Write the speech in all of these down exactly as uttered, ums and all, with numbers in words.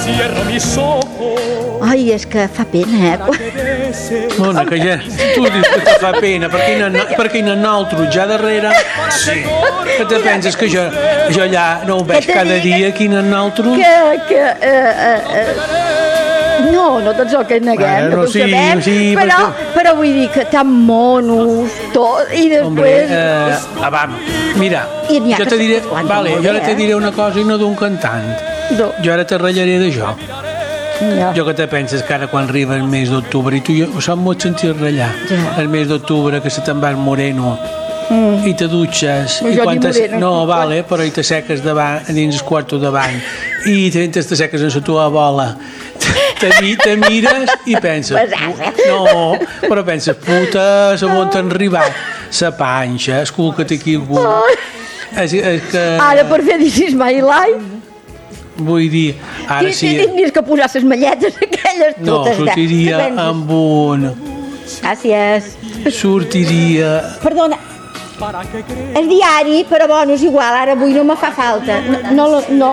Ai, és que fa pena, eh? Mona, que ja... Tu dius que te fa pena, perquè hi ha nosaltres ja darrere. Sí. Que te penses que jo, jo allà no ho veig cada dia, aquí hi ha nosaltres? Que, que, eh, eh, no, no tots el que neguem, bueno, no sí, sabem, sí, però, perquè... però vull dir que tan monos, tot, i després... Hombre, eh, ah, va, mira, jo te diré, vale, jo ara te diré una cosa i no d'un cantant. No. Jo ara te ratllaré de jo. Ja. Jo que te penses que ara quan arriba el mes d'octubre, i tu jo som molt sentir ratllar, ja. El mes d'octubre que se te'n va el moreno, mm. i te dutxes, no, i quan te... moreno, no, vale, però i te seques davant, dins el quarto davant, i te, te seques en la tua bola, te, te mires i penses, no, però penses, puta, se on t'han arribat, la panxa, escolta aquí algú. És, és que... Ara per fer This is my life. Vull dir, ara sí... Tindries que posar les malletes aquelles no, totes. No, sortiria amb un... Gràcies. Sortiria... Perdona, el diari, però bueno, és igual, ara avui no me fa falta. No, no, no.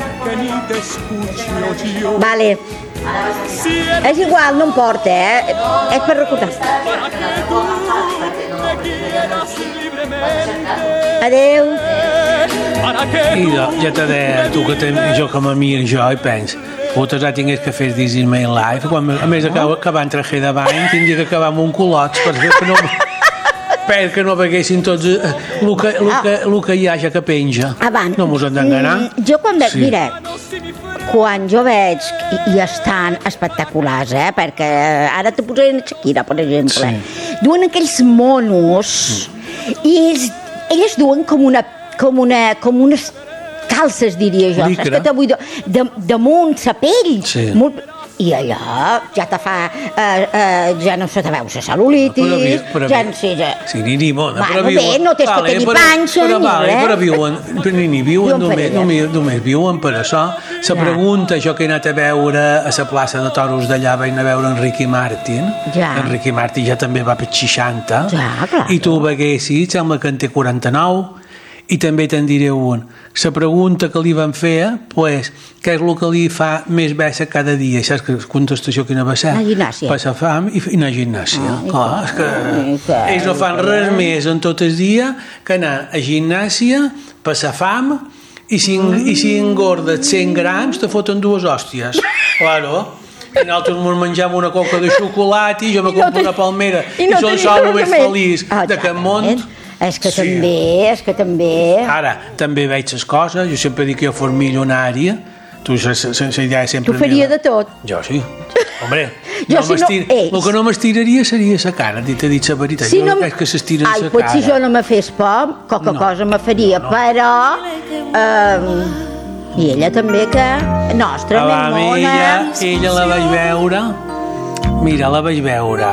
Vale. És igual, no em porta, eh? És per recordar. Adéu. I jo, ja t'he dit, tu que ten, jo que me miro jo i penso, puta, ja tingués que fer This is my life, quan, a més acaba, acabar en traje de bany, tindria que acabar amb un culots, perquè que no, perquè no veguessin tots el que, el que, el que hi ha ja que penja. Abans, no mos hem d'enganar. Jo quan veig, sí. Mira, quan jo veig, i, i estan espectaculars, eh, perquè ara te posaré en Shakira, per exemple, sí. Duen aquells monos, mm. i ells, elles duen com una com una, com unes calces, diria jo, saps que te vull dir? De, damunt sa pell, sí. Molt, i allò ja te fa, eh, eh, ja no se te veu la cel·lulitis, però, però, ja no sé, ja... Sí, ni, ni bona, bueno, però bé, viuen... no tens vale, que tenir però, panxa, però, ni vale, res. Però viuen, però ni, ni viuen, només, només, només viuen per això. La ja. Pregunta, jo que he anat a veure a la plaça de Toros d'allà, vaig anar a veure Enrique Martin, ja. Enrique Martin ja també va per seixanta, ja, clar. I tu veguessis, sembla que en té quaranta-nou, i també te'n diré un. La pregunta que li van fer, pues, què és el que li fa més baixa cada dia? Saps que contestació quina va ser? La gimnàsia. Passar fam i anar a gimnàsia. Ah, clar, és que que... ells no fan res més en tot el dia que anar a gimnàsia, passar fam, i si, mm. i si engordes cent grams te foten dues hòsties. Claro. I nosaltres ens menjam una coca de xocolata i jo me compro una palmera i, no i són sol el més feliç ah, d'aquest món. És que sí. també, és que també... Ara, també veig les coses, jo sempre dic que jo fos milionària, tu la idea sempre... Tu faria de tot. Jo sí. Hombre, jo, no si no, el que no m'estiraria seria la cara, t'he dit la veritat. Si jo no, veig que s'estiren la cara. Ai, potser si jo no me fes por, qualque no, cosa me faria, no, no. Però... Eh, I ella també que... Nostra, ah, més mona... Ella, ella la vaig veure... Mira, la vaig veure...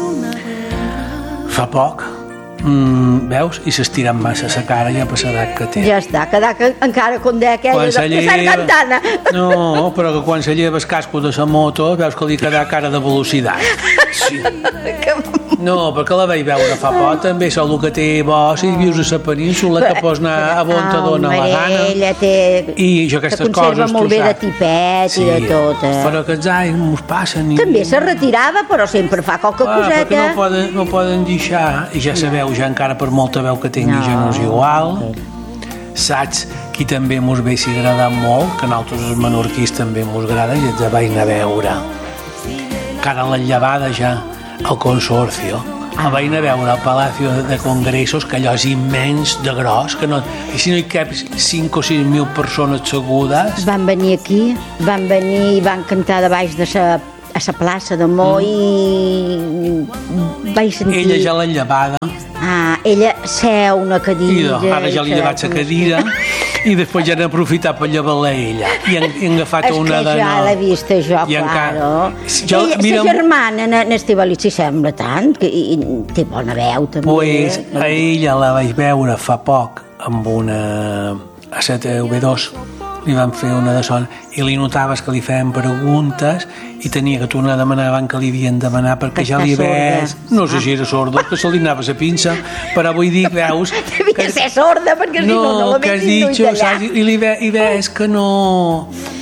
Fa poc... Mm, veus? I s'estiren massa la cara ja per l'edat que té. Ja està, quedar que encara com deia aquella de ser cantana. No, però que quan se lleva el casco de la moto veus que li queda cara de velocitat. Sí. No, perquè la vaig veure fa poc, també és el que té bo, si vius a la península, que pots anar a on te dona la gana. Ella té... I jo aquestes coses, conserva molt bé de tipet sí, i de tot. Eh? Però aquests anys mos passen. I... També se retirava, però sempre fa qualque ah, coseta. Perquè no poden, no poden deixar, i ja sabeu, ja encara per molta veu que tingui, no, ja no és igual. Saps qui també mos ve si agrada molt, que a nosaltres els menorquís també mos agrada, i ens vaig anar a veure. Cara a la llevada ja, al Consorcio. Ah. Vaig anar a veure al Palacio de Congressos, que allò és immens de gros, que no, i si no hi cap cinc o sis mil persones segudes. Van venir aquí, van venir i van cantar de baix de sa, a la plaça de Mo mm. i vaig sentir... Ella ja la llevada. Ah, ella seu una cadira... I ara ja li he llevat la cadira i després ja n'he aprofitat per llevar-la ella. I han, han agafat és una de... És que ja l'he vista jo, I claro. Jo, ella, mira, sa germana, n'Estivaliz, s'hi sembla tant, que i, té bona veu, també. Pues a ella la vaig veure fa poc amb una... a set U dos. Li van fer una de son i li notaves que li feien preguntes i tenia que tornar a demanar abans que li havien demanat perquè ja li ves... No sé si era sorda, que se li anava la pinça, però vull dir, veus... Devia que... ser sorda perquè si no, no la veig induït allà. I li ve, i ves que no...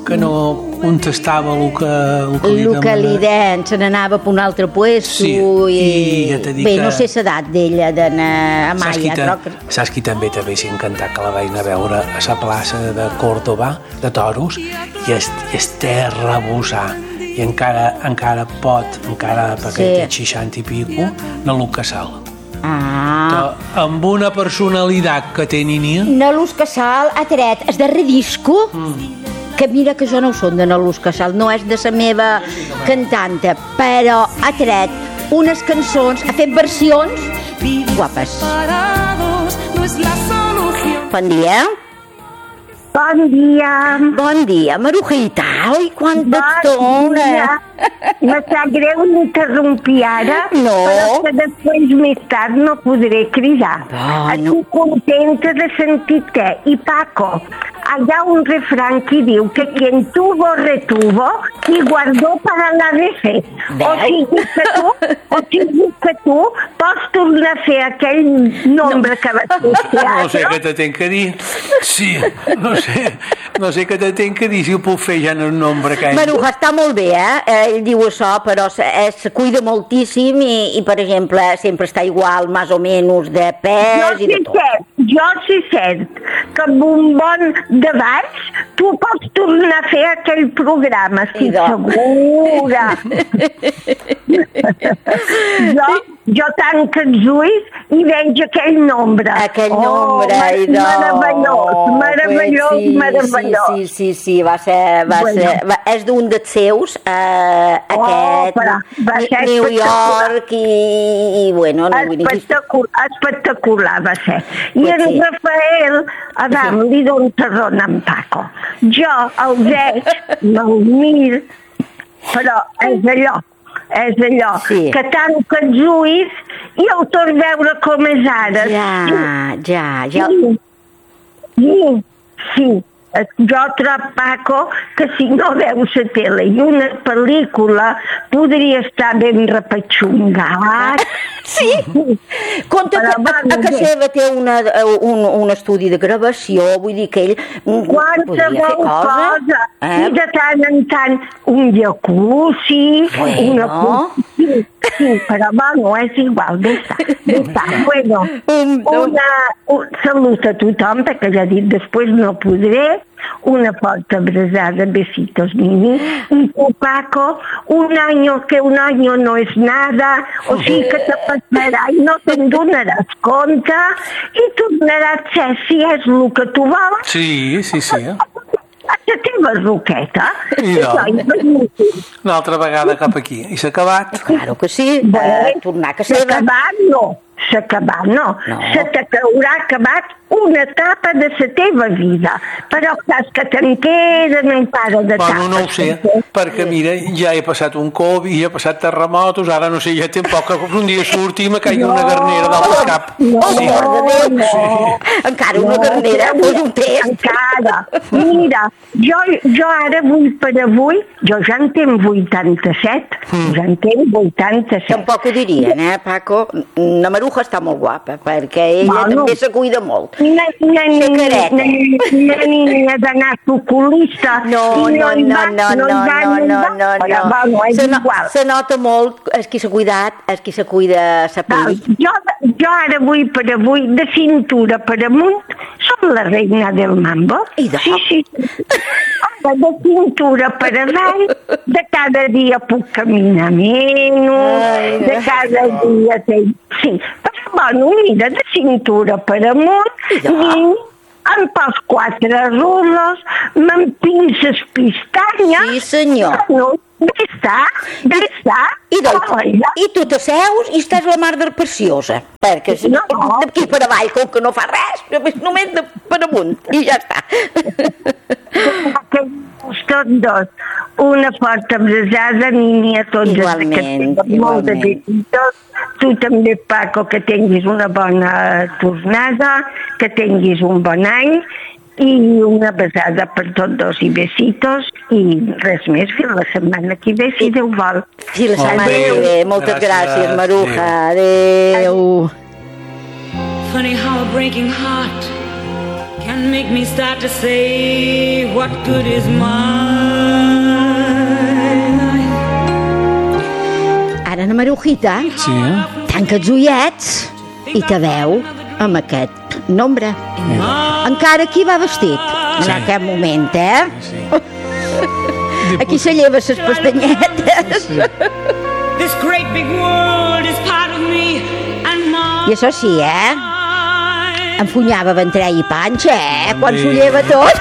que no contestava el que, el que, el que li deien, se n'anava per un altre puesto. Sí, i, i ja t'he dit bé, que... no sé l'edat d'ella d'anar a Saps qui, Maia. te, saps qui també t'havia encantat que la vaig anar a veure a la plaça de Córdoba de Toros i es, i es té a rebussar i encara, encara pot, encara perquè Sí. té seixanta i pico, no Luc Casal. Ah. Amb una personalitat que té Nini. Na Luz Casal ha tret el darrer disco, mm. que mira que jo no ho som de na Luz Casal, no és de la meva cantanta, però ha tret unes cançons, ha fet versions guapes. Bon dia. Bon dia. Bon dia, Marujita. Ai, quanta estona. Me sap greu interrompir ara, No. però que després més tard no podré cridar. Bueno. Estic contenta de sentir-te. I Paco, hi ha un refrán que diu que quien tuvo retuvo y guardó para la vejez. O sigui que tu, o sigui que tu pots tornar a fer aquell nombre no. que vas fer teatre. No sé què te tenc que dir. Sí, no sé, no sé què te tenc que dir, si ho puc fer ja en el nombre que... Maruja, està molt bé, eh? Ell diu això, però es cuida moltíssim i, i, per exemple, sempre està igual, més o menys, de pes Jo i de sé tot. cert, jo sé cert que amb un bon debat tu pots tornar a fer aquell programa, estic Idò. segura. jo, jo tanco els ulls i veig aquell nombre. Aquell oh, nombre, mar- idò. Meravellós, meravellós, Pues sí, meravellós. Sí, sí, sí, sí, va ser... Va Bueno. ser va, és d'un dels seus, eh, aquest, però va ser New espectacular. York i, i bueno... No, vull dir- Espectacular, espectacular va ser. I Pues en sí. Rafael, Adam, li dono terrón en Paco. Jo el veig, me'l mir, però és allò, és allò, Sí. que tanca els ulls i el torn veure com és ara. Ja, ja, ja... Sí, sí, sí. Jo trob, Paco, que si no veus la tele i una pel·lícula podria estar ben repatxongat. Sí? Compte que Però, a, a bueno, casa seva té una, un, un estudi de gravació, vull dir que ell mm, podria fer Qualsevol cosa. cosa. Eh? I de tant en tant un jacuzzi, Bueno. una... Sí, sí, però bueno, és igual, ja està. Ja està. Bueno, Un- una, un, salut a tothom, perquè ja he dit, després no podré. Una forta abraçada, besitos, Nini. I tu, Paco, un año que un año no és nada, o sigui que te passarà i no te'n donaràs compte i tornaràs a ser, si és el que tu vols, Sí, sí, sí. a la teva roqueta. I doncs. Una altra vegada cap aquí. I s'ha acabat. Claro que sí, Bé, eh, tornar a casa s'ha seva. acabat, no. S'ha acabat, no. No. Se t'haurà acabat una etapa de la teva vida. Però saps que te'n queden encara d'etapes. Bueno, no ho sé, perquè mira, ja he passat un Covid, ja he passat terremotos, ara no sé, ja tampoc que un dia surti i me caigui una garnera dalt del cap. No, Oh, no, mare de Déu. no. Encara una garnera, pues un test. Encara. Mira, jo, jo ara vull per avui, jo ja en tenc vuitanta-set, mm. ja en tenc vuitanta-set. Tampoc ho dirien, eh, Paco? La Maruja està molt guapa, perquè ella Bueno. també se cuida molt. Una, una, Xacareta. una, una niña d'anar a oculista. No, i no, hi no, va, no, hi no, va, no, hi no, va. no, Però, no. bueno, és Se, no, igual. se nota molt és qui s'ha cuidat, és qui se cuida sa Val, pell. jo, jo ara vull per avui, de cintura per amunt, som la reina del mambo. I de? Sí, sí. Ara, de cintura per avall, de cada dia puc caminar menys, Ai, de cada dia... Te... Sí, però bueno, mira, de cintura per amunt, I de? i em pos quatre rulos, m'empinces pestanyes... Sí, senyor. Bueno, ja està, ja està. I, doncs, Hola. I tu t'asseus i estàs la mar de preciosa, perquè si No. d'aquí per avall, com que no fa res, només de per amunt, i ja està. Que tots dos. Una forta abraçada, Nini, a tots. Igualment, que tinguin molt de igualment. besitos. Tu també, Paco, que tinguis una bona tornada, que tinguis un bon any, i una besada per tots dos i besitos, i res més, fins la setmana que ve, si Déu vol. Sí, la setmana Adéu. que ve. Moltes gràcies, Gràcies, Maruja. Adéu. Funny how a breaking heart can make me start to say, what good is mine? Rojita, Sí. tanca els ullets i te veu amb aquest nombre. Encara aquí va vestit, en Sí. aquest moment, eh? Sí. Aquí se lleva les pestanyetes. This great big world is part of me and mine. I això sí, eh? Enfunyava ventrell i panxa, eh? Quan També. s'ho lleva tot.